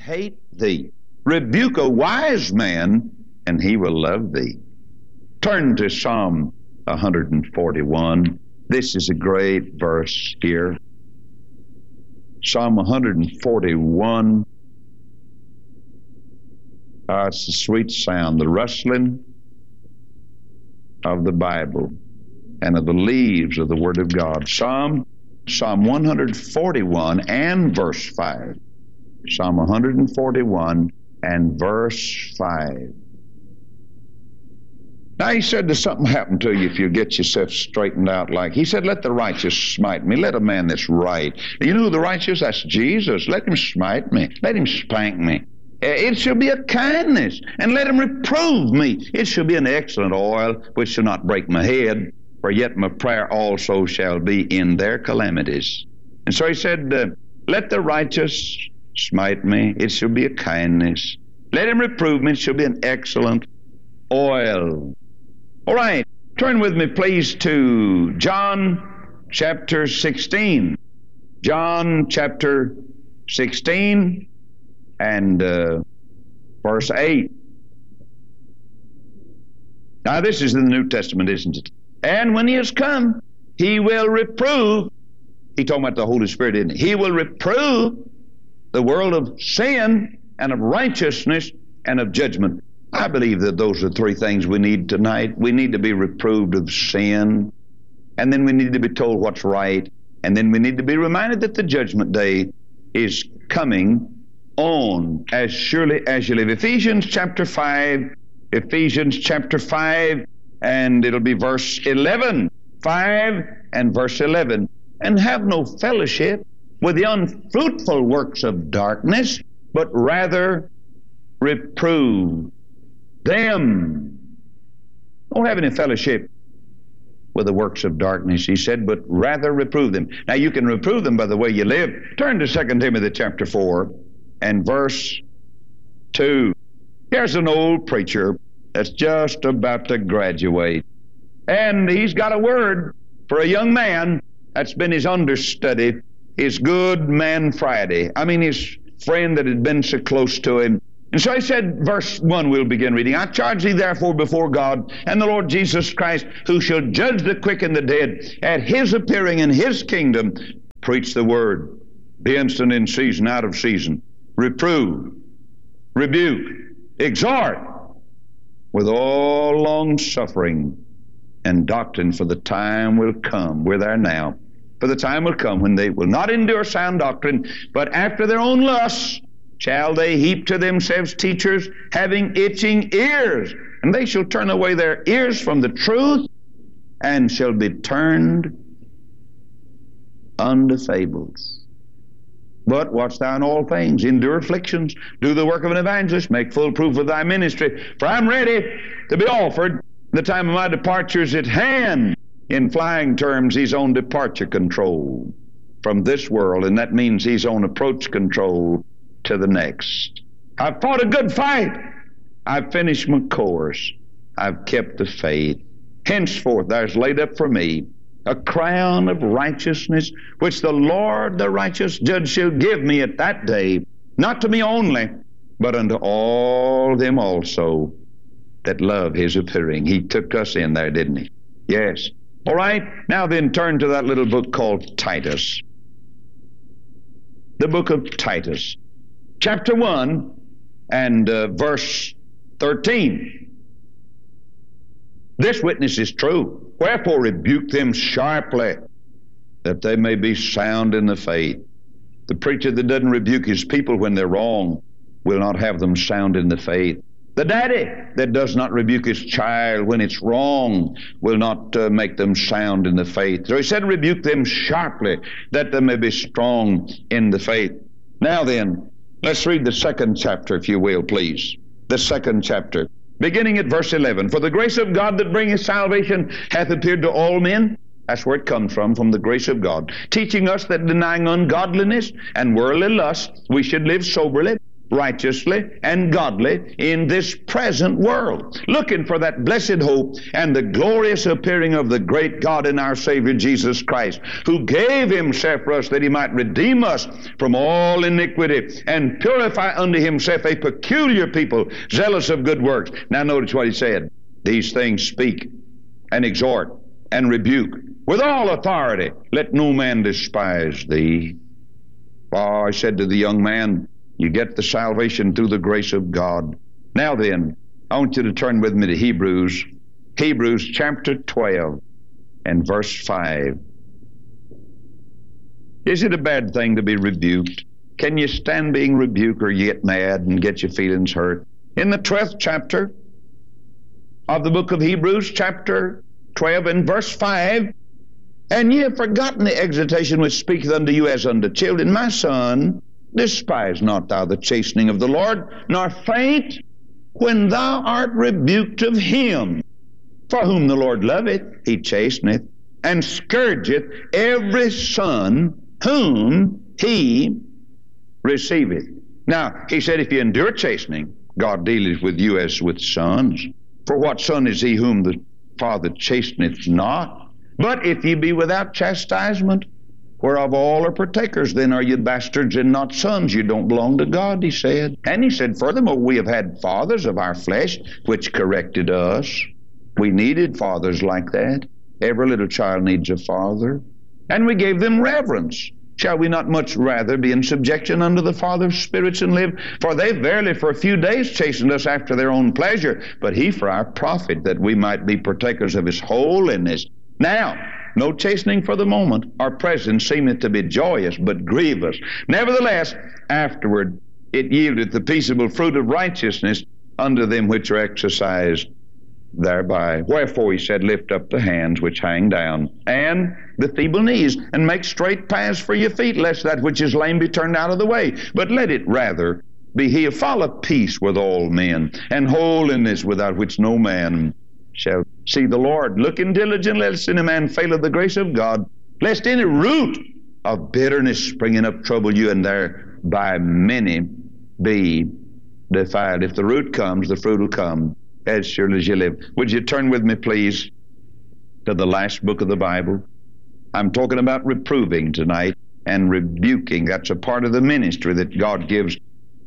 hate thee. Rebuke a wise man, and he will love thee. Turn to Psalm 141. This is a great verse here. Psalm 141. It's a sweet sound, the rustling of the Bible and of the leaves of the Word of God. Psalm 141 and verse 5. Psalm 141 and verse 5. Now he said, there's something happen to you if you get yourself straightened out like. He said, let the righteous smite me. Let a man that's right. You know who the righteous? That's Jesus. Let him smite me. Let him spank me. It shall be a kindness, and let him reprove me. It shall be an excellent oil, which shall not break my head, for yet my prayer also shall be in their calamities. And so he said, let the righteous smite me. It shall be a kindness. Let him reprove me. It shall be an excellent oil. All right, turn with me, please, to John chapter 16. John chapter 16 and verse 8. Now, this is in the New Testament, isn't it? And when he has come, he will reprove. He talking about the Holy Spirit, isn't he? He will reprove the world of sin and of righteousness and of judgment. I believe that those are three things we need tonight. We need to be reproved of sin, and then we need to be told what's right, and then we need to be reminded that the judgment day is coming on as surely as you live. Ephesians chapter 5, and it'll be verse 11, 5 and verse 11. And have no fellowship with the unfruitful works of darkness, but rather reprove them. Don't have any fellowship with the works of darkness, he said, but rather reprove them. Now, you can reprove them by the way you live. Turn to 2 Timothy chapter 4 and verse 2. Here's an old preacher that's just about to graduate, and he's got a word for a young man that's been his understudy, his good man Friday. I mean, his friend that had been so close to him. And so he said, verse 1, we'll begin reading. I charge thee therefore before God and the Lord Jesus Christ, who shall judge the quick and the dead, at his appearing in his kingdom, preach the word. Be instant in season, out of season. Reprove, rebuke, exhort, with all long suffering and doctrine, for the time will come. We're there now. For the time will come when they will not endure sound doctrine, but after their own lusts shall they heap to themselves teachers having itching ears, and they shall turn away their ears from the truth, and shall be turned unto fables. But watch thou in all things, endure afflictions, do the work of an evangelist, make full proof of thy ministry. For I'm ready to be offered. The time of my departure is at hand. In flying terms, he's on departure control from this world, and that means he's on approach control to the next. I've fought a good fight. I've finished my course. I've kept the faith. Henceforth there's laid up for me a crown of righteousness, which the Lord, the righteous judge, shall give me at that day, not to me only, but unto all them also that love his appearing. He took us in there, didn't he? Yes. All right, now then turn to that little book called Titus. The book of Titus, chapter 1 and verse 13. This witness is true. Wherefore rebuke them sharply, that they may be sound in the faith. The preacher that doesn't rebuke his people when they're wrong will not have them sound in the faith. The daddy that does not rebuke his child when it's wrong will not make them sound in the faith. So he said, rebuke them sharply, that they may be strong in the faith. Now then, let's read the second chapter, if you will, please. The second chapter, beginning at verse 11. For the grace of God that bringeth salvation hath appeared to all men. That's where it comes from the grace of God. Teaching us that denying ungodliness and worldly lust, we should live soberly, righteously and godly in this present world, looking for that blessed hope and the glorious appearing of the great God and our Savior Jesus Christ, who gave himself for us that he might redeem us from all iniquity and purify unto himself a peculiar people, zealous of good works. Now notice what he said. These things speak and exhort and rebuke with all authority. Let no man despise thee. Oh, I said to the young man, you get the salvation through the grace of God. Now then, I want you to turn with me to Hebrews chapter 12 and verse 5. Is it a bad thing to be rebuked? Can you stand being rebuked, or you get mad and get your feelings hurt? In the 12th chapter of the book of Hebrews, chapter 12 and verse 5, and ye have forgotten the exhortation which speaketh unto you as unto children. My son, despise not thou the chastening of the Lord, nor faint when thou art rebuked of him. For whom the Lord loveth, he chasteneth, and scourgeth every son whom he receiveth. Now, he said, if you endure chastening, God dealeth with you as with sons. For what son is he whom the Father chasteneth not? But if ye be without chastisement, whereof all are partakers, then are you bastards and not sons. You don't belong to God, he said. And he said, furthermore, we have had fathers of our flesh, which corrected us. We needed fathers like that. Every little child needs a father. And we gave them reverence. Shall we not much rather be in subjection unto the Father of spirits and live? For they verily for a few days chastened us after their own pleasure, but he for our profit, that we might be partakers of his holiness. Now, no chastening for the moment. Our present seemeth to be joyous, but grievous. Nevertheless, afterward it yieldeth the peaceable fruit of righteousness unto them which are exercised thereby. Wherefore he said, lift up the hands which hang down, and the feeble knees, and make straight paths for your feet, lest that which is lame be turned out of the way. But let it rather be healed. Follow peace with all men, and holiness, without which no man shall see the Lord. Looking diligently, lest any man fail of the grace of God, lest any root of bitterness springing up trouble you, and thereby many be defiled. If the root comes, the fruit will come, as surely as you live. Would you turn with me, please, to the last book of the Bible? I'm talking about reproving tonight and rebuking. That's a part of the ministry that God gives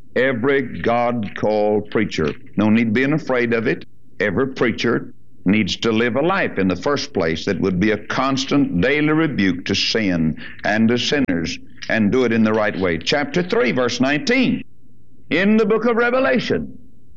every God-called preacher. No need being afraid of it. Every preacher needs to live a life, in the first place, that would be a constant daily rebuke to sin and to sinners, and do it in the right way. Chapter 3, verse 19, in the book of Revelation.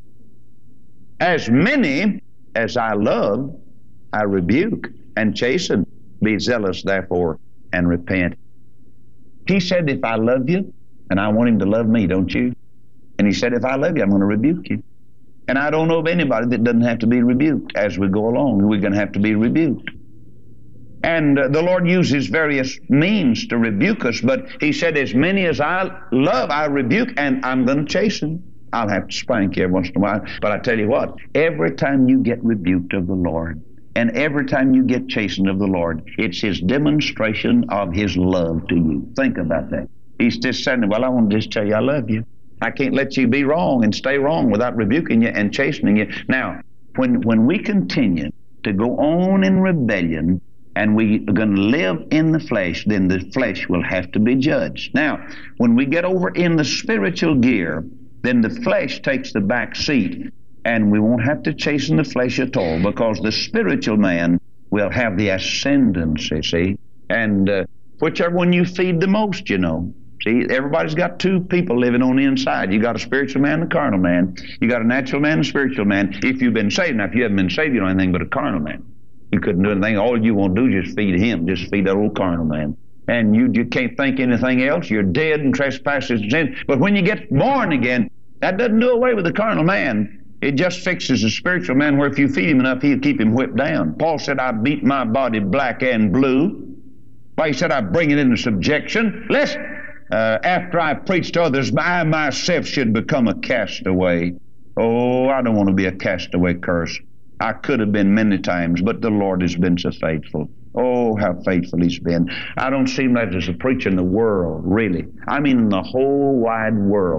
As many as I love, I rebuke and chasten. Be zealous, therefore, and repent. He said, if I love you, and I want him to love me, don't you? And he said, if I love you, I'm going to rebuke you. And I don't know of anybody that doesn't have to be rebuked. As we go along, we're going to have to be rebuked. And the Lord uses various means to rebuke us, but he said, as many as I love, I rebuke, and I'm going to chasten. I'll have to spank you every once in a while. But I tell you what, every time you get rebuked of the Lord, and every time you get chastened of the Lord, it's his demonstration of his love to you. Think about that. He's just saying, well, I want to just tell you I love you. I can't let you be wrong and stay wrong without rebuking you and chastening you. Now, when we continue to go on in rebellion, and we are going to live in the flesh, then the flesh will have to be judged. Now, when we get over in the spiritual gear, then the flesh takes the back seat, and we won't have to chasten the flesh at all, because the spiritual man will have the ascendancy, see? And whichever one you feed the most, you know. See, everybody's got two people living on the inside. You got a spiritual man and a carnal man. You got a natural man and a spiritual man. If you've been saved, now if you haven't been saved, you don't know anything but a carnal man. You couldn't do anything. All you want to do is just feed him. Just feed that old carnal man. And you can't think anything else. You're dead in trespasses and sin. But when you get born again, that doesn't do away with the carnal man. It just fixes the spiritual man, where if you feed him enough, he'll keep him whipped down. Paul said, I beat my body black and blue. Why, he said, I bring it into subjection, lest after I preach to others, I myself should become a castaway. Oh, I don't want to be a castaway curse. I could have been many times, but the Lord has been so faithful. Oh, how faithful he's been. I don't seem like there's a preacher in the world, really. I mean in the whole wide world,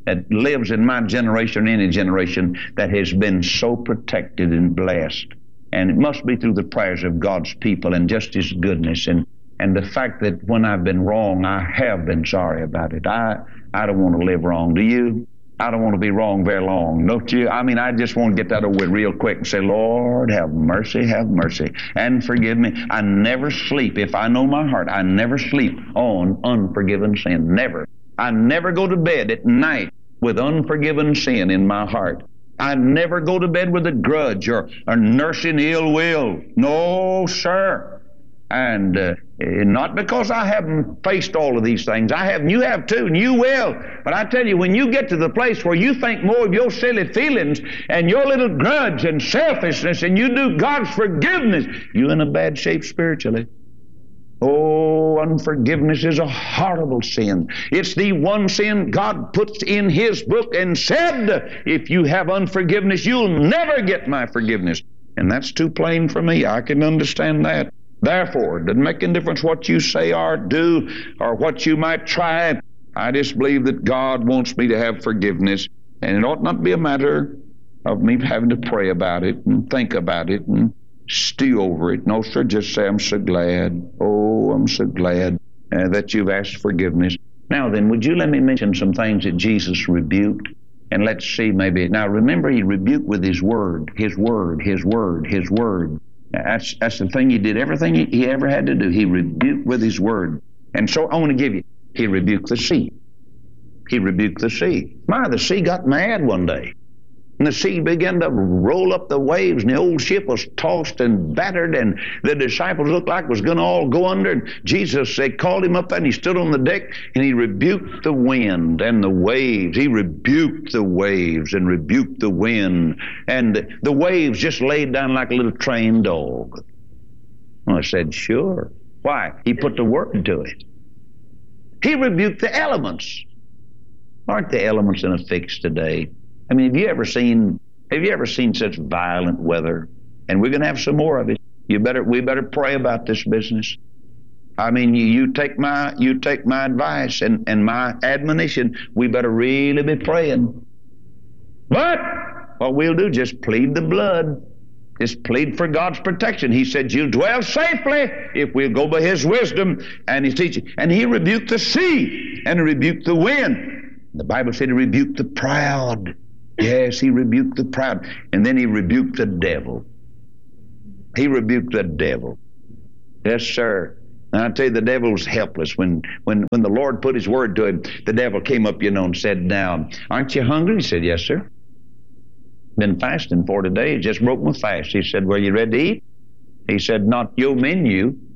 that lives in my generation, any generation, that has been so protected and blessed. And it must be through the prayers of God's people and just His goodness and the fact that when I've been wrong, I have been sorry about it. I don't want to live wrong. Do you? I don't want to be wrong very long, don't you? I mean, I just want to get that over with real quick and say, Lord, have mercy, and forgive me. I never sleep. If I know my heart, I never sleep on unforgiven sin. Never. I never go to bed at night with unforgiven sin in my heart. I never go to bed with a grudge or nursing ill will. No, sir. And not because I haven't faced all of these things. I have, and you have too, and you will. But I tell you, when you get to the place where you think more of your silly feelings and your little grudge and selfishness and you do God's forgiveness, you're in a bad shape spiritually. Oh, unforgiveness is a horrible sin. It's the one sin God puts in His book and said, if you have unforgiveness, you'll never get my forgiveness. And that's too plain for me. I can understand that. Therefore, it doesn't make any difference what you say or do or what you might try. I just believe that God wants me to have forgiveness, and it ought not be a matter of me having to pray about it and think about it and stew over it. No, sir, just say, I'm so glad. Oh, I'm so glad that you've asked forgiveness. Now then, would you let me mention some things that Jesus rebuked? And let's see maybe. Now remember, He rebuked with His word, His word, His word, His word. That's the thing He did. Everything he ever had to do, He rebuked with His word. And so I want to give you, He rebuked the sea. He rebuked the sea. The sea got mad one day. And the sea began to roll up the waves, and the old ship was tossed and battered, and the disciples looked like it was going to all go under. And Jesus, they called Him up there, and He stood on the deck, and He rebuked the wind and the waves. He rebuked the waves and rebuked the wind. And the waves just laid down like a little trained dog. Well, I said, sure. Why? He put the word to it. He rebuked the elements. Aren't the elements in a fix today? I mean, have you ever seen such violent weather? And we're going to have some more of it. We better pray about this business. I mean, you take my advice and my admonition. We better really be praying. But what we'll do, just plead the blood. Just plead for God's protection. He said, you'll dwell safely if we'll go by His wisdom and His teaching. And He rebuked the sea and He rebuked the wind. The Bible said He rebuked the proud. Yes, He rebuked the proud. And then He rebuked the devil. He rebuked the devil. Yes, sir. And I tell you, the devil was helpless. When the Lord put His word to him, the devil came up, and said, now, aren't you hungry? He said, yes, sir. Been fasting 40 days. Just broke my fast. He said, well, you ready to eat? He said, not your menu.